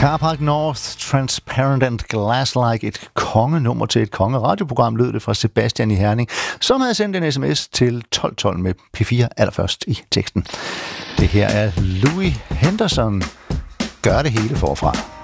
Carpark North, Transparent and Glass-like, et kongenummer til et kongeradioprogram, lød det fra Sebastian i Herning, som havde sendt en sms til 1212 med P4 allerførst i teksten. Det her er Louis Henderson. Gør det hele forfra.